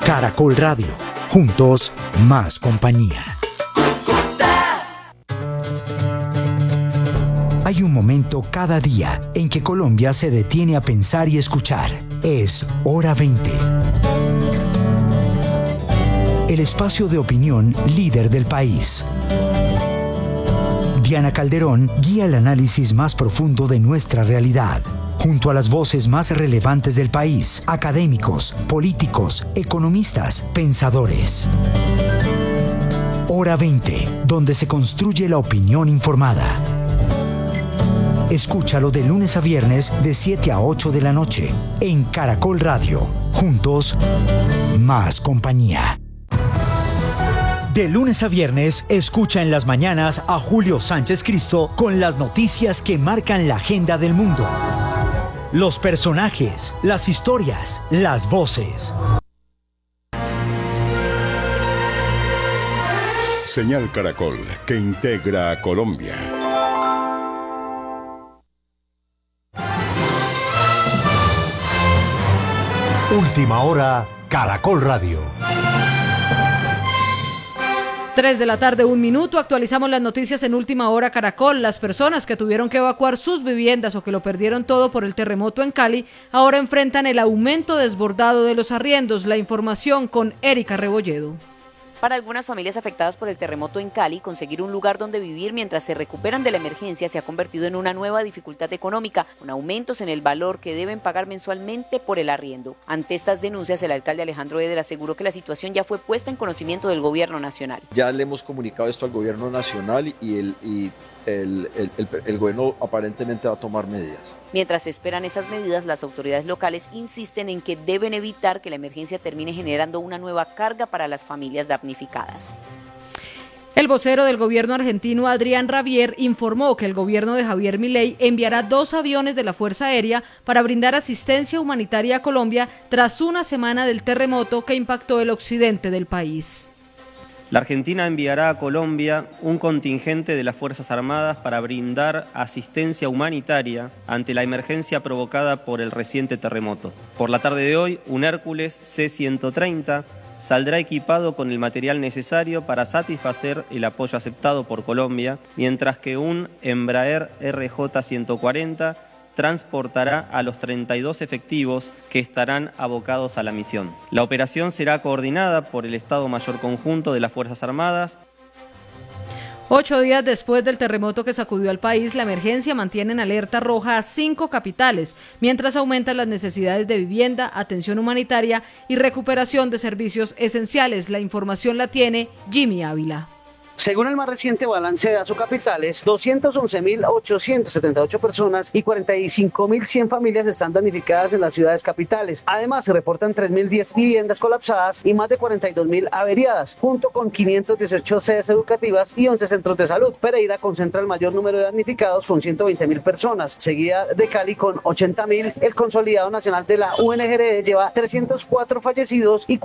Caracol Radio. Juntos, más compañía. Hay un momento cada día en que Colombia se detiene a pensar y escuchar. Es Hora 20. El espacio de opinión líder del país. Diana Calderón guía el análisis más profundo de nuestra realidad, junto a las voces más relevantes del país, académicos, políticos, economistas, pensadores. Hora 20, donde se construye la opinión informada. Escúchalo de lunes a viernes de 7 a 8 de la noche en Caracol Radio. Juntos, más compañía. De lunes a viernes, escucha en las mañanas a Julio Sánchez Cristo con las noticias que marcan la agenda del mundo. Los personajes, las historias, las voces. Señal Caracol, que integra a Colombia. Última hora, Caracol Radio. 3 de la tarde, 1 minuto. Actualizamos las noticias en Última Hora Caracol. Las personas que tuvieron que evacuar sus viviendas o que lo perdieron todo por el terremoto en Cali ahora enfrentan el aumento desbordado de los arriendos. La información con Erika Rebolledo. Para algunas familias afectadas por el terremoto en Cali, conseguir un lugar donde vivir mientras se recuperan de la emergencia se ha convertido en una nueva dificultad económica, con aumentos en el valor que deben pagar mensualmente por el arriendo. Ante estas denuncias, el alcalde Alejandro Eder aseguró que la situación ya fue puesta en conocimiento del gobierno nacional. Ya le hemos comunicado esto al gobierno nacional y el gobierno aparentemente va a tomar medidas. Mientras esperan esas medidas, las autoridades locales insisten en que deben evitar que la emergencia termine generando una nueva carga para las familias damnificadas. El vocero del gobierno argentino, Adrián Rabier, informó que el gobierno de Javier Milei enviará 2 aviones de la Fuerza Aérea para brindar asistencia humanitaria a Colombia tras una semana del terremoto que impactó el occidente del país. La Argentina enviará a Colombia un contingente de las Fuerzas Armadas para brindar asistencia humanitaria ante la emergencia provocada por el reciente terremoto. Por la tarde de hoy, un Hércules C-130 saldrá equipado con el material necesario para satisfacer el apoyo aceptado por Colombia, mientras que un Embraer RJ-140 transportará a los 32 efectivos que estarán abocados a la misión. La operación será coordinada por el Estado Mayor Conjunto de las Fuerzas Armadas. 8 días después del terremoto que sacudió al país, la emergencia mantiene en alerta roja a 5 capitales, mientras aumentan las necesidades de vivienda, atención humanitaria y recuperación de servicios esenciales. La información la tiene Jimmy Ávila. Según el más reciente balance de Capitales, 211.878 personas y 45.100 familias están damnificadas en las ciudades capitales. Además, se reportan 3.010 viviendas colapsadas y más de 42.000 averiadas, junto con 518 sedes educativas y 11 centros de salud. Pereira concentra el mayor número de damnificados con 120.000 personas, seguida de Cali con 80.000. El consolidado nacional de la UNGRE lleva 304 fallecidos y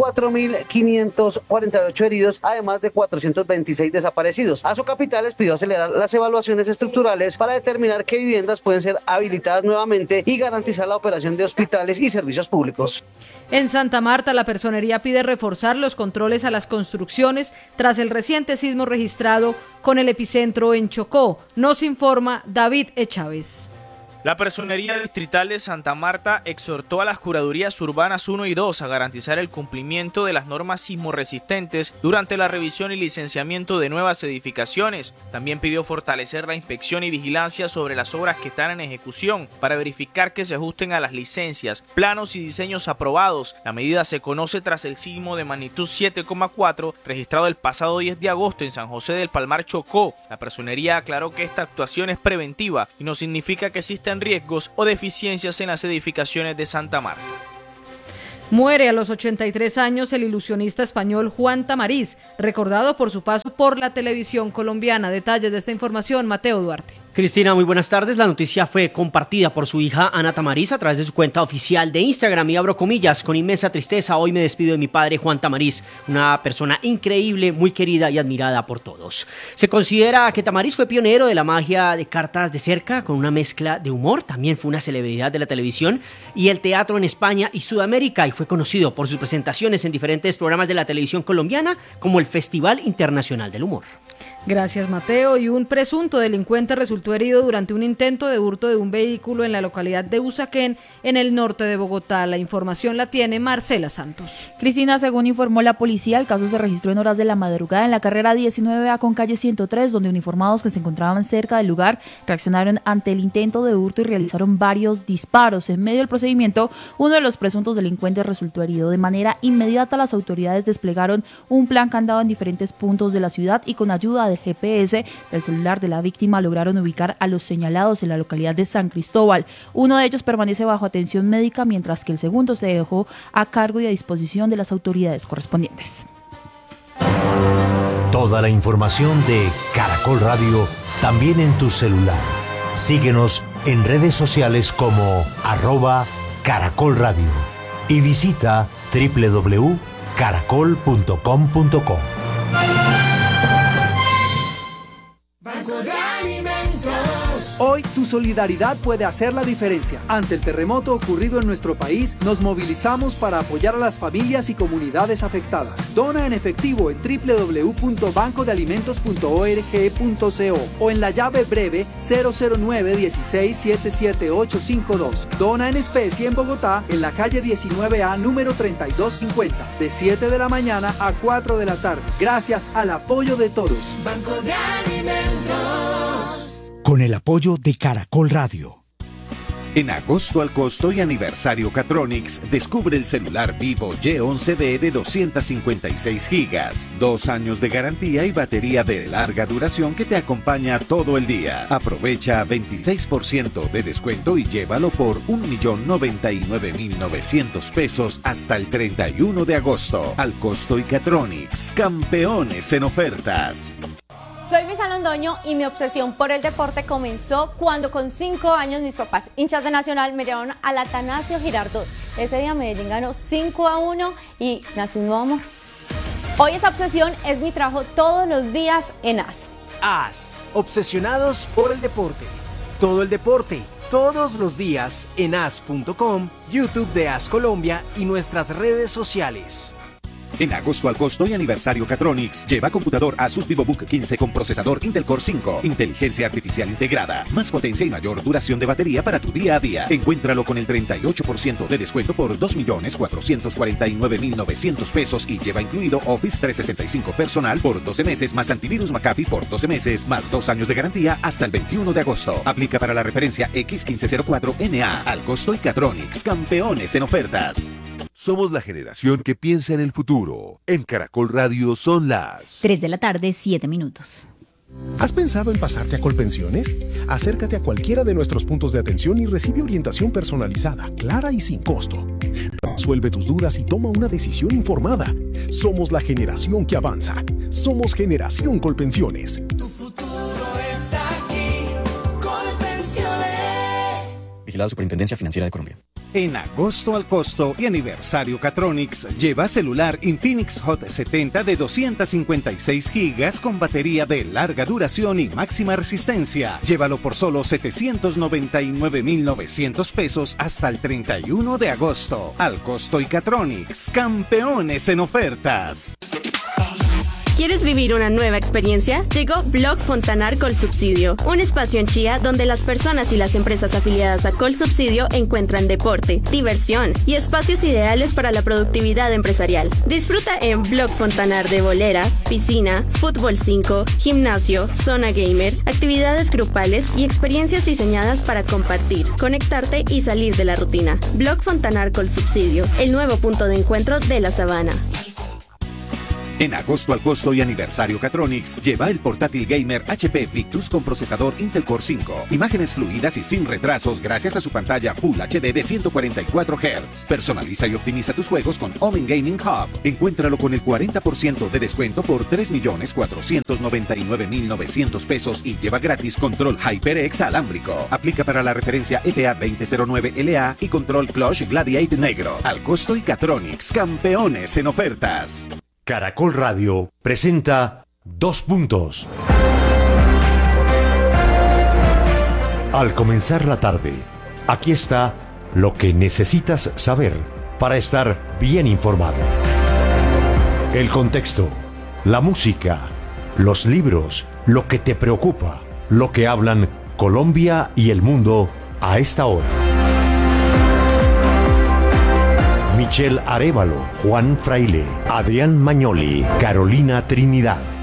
4.548 heridos, además de 426 desaparecidos. Capitales pidió acelerar las evaluaciones estructurales para determinar qué viviendas pueden ser habilitadas nuevamente y garantizar la operación de hospitales y servicios públicos. En Santa Marta, la Personería pide reforzar los controles a las construcciones tras el reciente sismo registrado con el epicentro en Chocó. Nos informa David Chávez. La Personería Distrital de Santa Marta exhortó a las Curadurías Urbanas 1 y 2 a garantizar el cumplimiento de las normas sismorresistentes durante la revisión y licenciamiento de nuevas edificaciones. También pidió fortalecer la inspección y vigilancia sobre las obras que están en ejecución para verificar que se ajusten a las licencias, planos y diseños aprobados. La medida se conoce tras el sismo de magnitud 7,4 registrado el pasado 10 de agosto en San José del Palmar, Chocó. La Personería aclaró que esta actuación es preventiva y no significa que existen riesgos o deficiencias en las edificaciones de Santa Marta. Muere a los 83 años el ilusionista español Juan Tamariz, recordado por su paso por la televisión colombiana. Detalles de esta información, Mateo Duarte. Cristina, muy buenas tardes. La noticia fue compartida por su hija Ana Tamariz a través de su cuenta oficial de Instagram y abro comillas: con inmensa tristeza hoy me despido de mi padre Juan Tamariz, una persona increíble, muy querida y admirada por todos. Se considera que Tamariz fue pionero de la magia de cartas de cerca con una mezcla de humor. También fue una celebridad de la televisión y el teatro en España y Sudamérica y fue conocido por sus presentaciones en diferentes programas de la televisión colombiana como el Festival Internacional del Humor. Gracias, Mateo. Y un presunto delincuente resultó herido durante un intento de hurto de un vehículo en la localidad de Usaquén, en el norte de Bogotá. La información la tiene Marcela Santos. Cristina, según informó la policía, el caso se registró en horas de la madrugada en la carrera 19A con calle 103, donde uniformados que se encontraban cerca del lugar reaccionaron ante el intento de hurto y realizaron varios disparos. En medio del procedimiento, uno de los presuntos delincuentes resultó herido. De manera inmediata, las autoridades desplegaron un plan candado en diferentes puntos de la ciudad y con ayuda del GPS del celular de la víctima lograron ubicar a los señalados en la localidad de San Cristóbal. Uno de ellos permanece bajo atención médica, mientras que el segundo se dejó a cargo y a disposición de las autoridades correspondientes. Toda la información de Caracol Radio también en tu celular. Síguenos en redes sociales como @Caracol Radio y visita www.caracol.com.co. Banco de Alimentos. Hoy tu solidaridad puede hacer la diferencia. Ante el terremoto ocurrido en nuestro país, nos movilizamos para apoyar a las familias y comunidades afectadas. Dona en efectivo en www.bancodealimentos.org.co o en la llave breve 009-16-77852. Dona en especie en Bogotá, en la calle 19A número 3250, de 7 de la mañana a 4 de la tarde. Gracias al apoyo de todos. Banco de Alimentos. Con el apoyo de Caracol Radio. En agosto al costo y aniversario Catronics, descubre el celular Vivo Y11D de 256 gigas, 2 años de garantía y batería de larga duración que te acompaña todo el día. Aprovecha 26% de descuento y llévalo por 1.099.900 pesos hasta el 31 de agosto. Al costo y Catronics, campeones en ofertas. Soy Misa Londoño y mi obsesión por el deporte comenzó cuando con 5 años mis papás, hinchas de Nacional, me llevaron al Atanasio Girardot. Ese día Medellín ganó 5-1 y nació un nuevo amor. Hoy esa obsesión es mi trabajo todos los días en AS. AS, obsesionados por el deporte. Todo el deporte, todos los días en as.com, YouTube de AS Colombia y nuestras redes sociales. En agosto al costo y aniversario Catronics, lleva computador Asus VivoBook 15 con procesador Intel Core 5, inteligencia artificial integrada, más potencia y mayor duración de batería para tu día a día. Encuéntralo con el 38% de descuento por 2.449.900 pesos y lleva incluido Office 365 personal por 12 meses más antivirus McAfee por 12 meses más 2 años de garantía hasta el 21 de agosto. Aplica para la referencia X1504NA. Al costo y Catronics, campeones en ofertas. Somos la generación que piensa en el futuro. En Caracol Radio son las 3 de la tarde, 7 minutos. ¿Has pensado en pasarte a Colpensiones? Acércate a cualquiera de nuestros puntos de atención y recibe orientación personalizada, clara y sin costo. Resuelve tus dudas y toma una decisión informada. Somos la generación que avanza. Somos Generación Colpensiones. Tu futuro está aquí. Colpensiones. Vigilado Superintendencia Financiera de Colombia. En agosto al costo y aniversario Catronics, lleva celular Infinix Hot 70 de 256 gigas con batería de larga duración y máxima resistencia. Llévalo por solo 799.900 pesos hasta el 31 de agosto. Al costo y Catronics, campeones en ofertas. ¿Quieres vivir una nueva experiencia? Llegó Blog Fontanar Colsubsidio, un espacio en Chía donde las personas y las empresas afiliadas a Colsubsidio encuentran deporte, diversión y espacios ideales para la productividad empresarial. Disfruta en Blog Fontanar de bolera, piscina, fútbol 5, gimnasio, zona gamer, actividades grupales y experiencias diseñadas para compartir, conectarte y salir de la rutina. Blog Fontanar Colsubsidio, el nuevo punto de encuentro de la Sabana. En agosto al costo y aniversario Catronics, lleva el portátil gamer HP Victus con procesador Intel Core 5, imágenes fluidas y sin retrasos gracias a su pantalla Full HD de 144 Hz. Personaliza y optimiza tus juegos con Omen Gaming Hub. Encuéntralo con el 40% de descuento por 3.499.900 pesos y lleva gratis control HyperX alámbrico. Aplica para la referencia EPA 2009LA y control Clutch Gladiator negro. Al costo y Catronics, campeones en ofertas. Caracol Radio presenta 2 puntos. Al comenzar la tarde, aquí está lo que necesitas saber para estar bien informado. El contexto, la música, los libros, lo que te preocupa, lo que hablan Colombia y el mundo a esta hora. Michelle Arévalo, Juan Fraile, Adrián Magnoli, Carolina Trinidad.